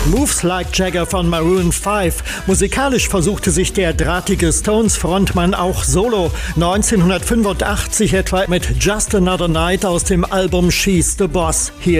Moves Like Jagger von Maroon 5. Musikalisch versuchte sich der drahtige Stones-Frontmann auch solo. 1985 etwa mit Just Another Night aus dem Album She's the Boss. Hier